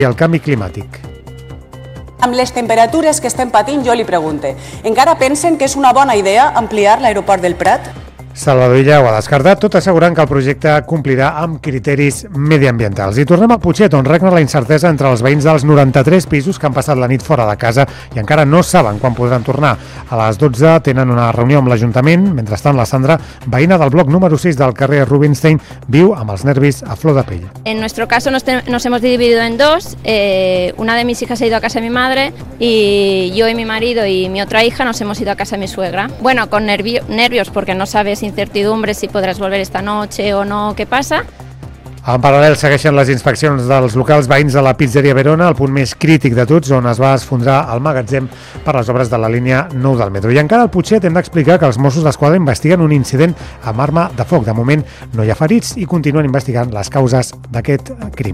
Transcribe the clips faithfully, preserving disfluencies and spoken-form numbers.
i el canvi climàtic. Amb les temperatures que estem patint, jo li pregunte, encara pensen que és una bona idea ampliar l'aeroport del Prat? Salvador Illa ho ha descartat, tot assegurant que el projecte complirà amb criteris mediambientals. I tornem a Putxet, on regna la incertesa entre els veïns dels noranta-tres pisos que han passat la nit fora de casa i encara no saben quan podran tornar. A les dotze tenen una reunió amb l'Ajuntament. Mentrestant, la Sandra, veïna del bloc número sis del carrer Rubinstein, viu amb els nervis a flor de pell. En nuestro caso nos, te, nos hemos dividido en dos. Eh, una de mis hijas ha ido a casa de mi madre y yo y mi marido y mi otra hija nos hemos ido a casa de mi suegra. Bueno, con nervio, nervios porque no sabes incertidumbre si podràs volver esta noche o no, què passa. En paral·lel segueixen les inspeccions dels locals veïns de la pizzeria Verona, el punt més crític de tots, on es va esfondrar el magatzem per les obres de la línia nou del metro. I encara al Putxet hem d'explicar que els Mossos d'Esquadra investiguen un incident amb arma de foc. De moment no hi ha ferits i continuen investigant les causes d'aquest crim.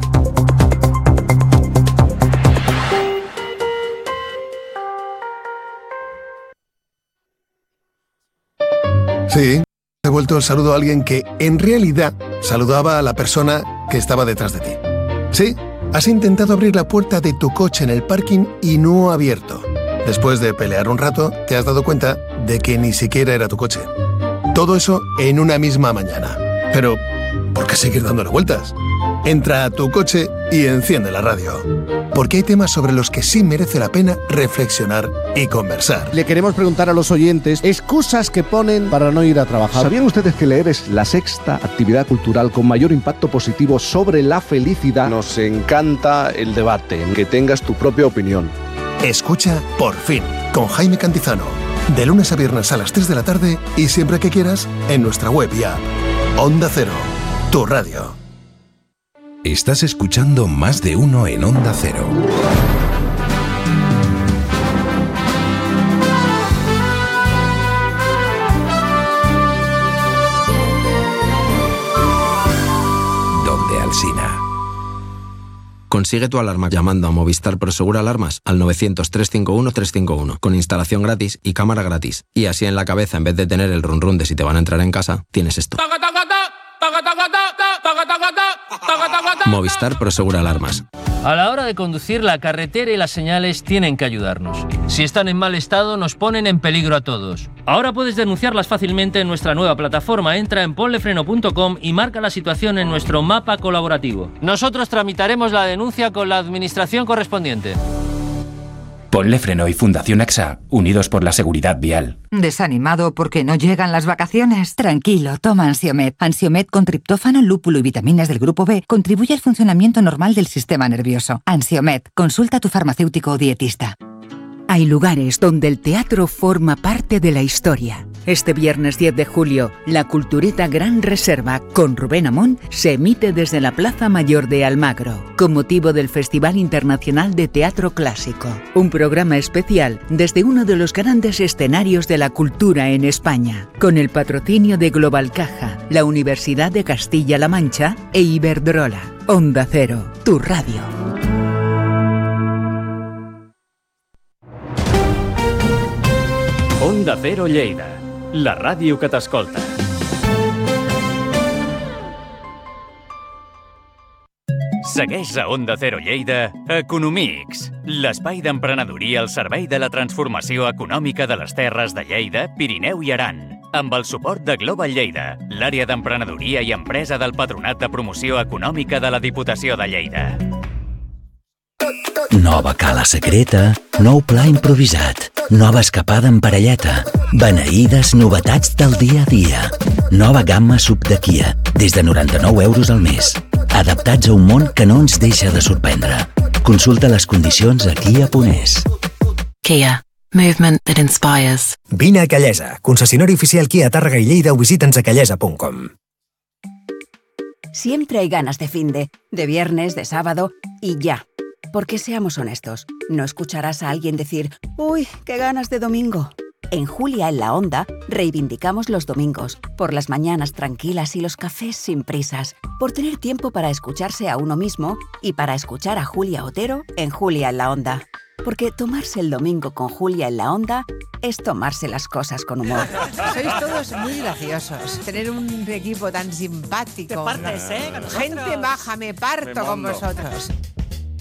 Sí, he vuelto el saludo a alguien que, en realidad, saludaba a la persona que estaba detrás de ti. Sí, has intentado abrir la puerta de tu coche en el parking y no ha abierto. Después de pelear un rato, te has dado cuenta de que ni siquiera era tu coche. Todo eso en una misma mañana. Pero, ¿por qué seguir dándole vueltas? Entra a tu coche y enciende la radio. Porque hay temas sobre los que sí merece la pena reflexionar y conversar. Le queremos preguntar a los oyentes excusas que ponen para no ir a trabajar. ¿Sabían ustedes que leer es la sexta actividad cultural con mayor impacto positivo sobre la felicidad? Nos encanta el debate, que tengas tu propia opinión. Escucha Por Fin, con Jaime Cantizano. De lunes a viernes a las tres de la tarde y siempre que quieras en nuestra web y app. Onda Cero, tu radio. Estás escuchando Más de Uno en Onda Cero. Donde Alsina. Consigue tu alarma llamando a Movistar Prosegur Alarmas al novecientos, trescientos cincuenta y uno, trescientos cincuenta y uno, con instalación gratis y cámara gratis. Y así en la cabeza, en vez de tener el run run de si te van a entrar en casa, tienes esto. Movistar Prosegur Alarmas. A la hora de conducir, la carretera y las señales tienen que ayudarnos. Si están en mal estado, nos ponen en peligro a todos. Ahora puedes denunciarlas fácilmente en nuestra nueva plataforma. Entra en ponlefreno punto com y marca la situación en nuestro mapa colaborativo. Nosotros tramitaremos la denuncia con la administración correspondiente. Ponle Freno y Fundación A X A, unidos por la seguridad vial. ¿Desanimado porque no llegan las vacaciones? Tranquilo, toma Ansiomed. Ansiomed con triptófano, lúpulo y vitaminas del grupo B contribuye al funcionamiento normal del sistema nervioso. Ansiomed, consulta a tu farmacéutico o dietista. Hay lugares donde el teatro forma parte de la historia. Este viernes diez de julio, la Cultureta Gran Reserva con Rubén Amón se emite desde la Plaza Mayor de Almagro, con motivo del Festival Internacional de Teatro Clásico. Un programa especial desde uno de los grandes escenarios de la cultura en España, con el patrocinio de Global Caja, la Universidad de Castilla-La Mancha e Iberdrola. Onda Cero, tu radio. Onda Cero Lleida, la ràdio que t'escolta. Segueix a Onda Cero Lleida Economics, l'espai d'emprenedoria al servei de la transformació econòmica de les terres de Lleida, Pirineu i Aran, amb el suport de Global Lleida, l'àrea d'emprenedoria i empresa del Patronat de Promoció Econòmica de la Diputació de Lleida. Nova cala secreta, nou pla improvisat, nova escapada en parelleta, beneïdes novetats del dia a dia. Nova gamma sub de Kia, des de noranta-nou euros al mes. Adaptats a un món que no ens deixa de sorprendre. Consulta les condicions a kia punt es. Kia. Movement that inspires. Vine a Callesa, concesionari oficial Kia Tàrrega i Lleida o visita'ns a callesa punt com. Siempre hay ganas de finde, de viernes, de sábado y ya. Porque seamos honestos, no escucharás a alguien decir «Uy, qué ganas de domingo». En Julia en la Onda reivindicamos los domingos, por las mañanas tranquilas y los cafés sin prisas, por tener tiempo para escucharse a uno mismo y para escuchar a Julia Otero en Julia en la Onda. Porque tomarse el domingo con Julia en la Onda es tomarse las cosas con humor. Sois todos muy graciosos. Tener un equipo tan simpático. Te partes, ¿eh? Gente maja, me parto me con vosotros.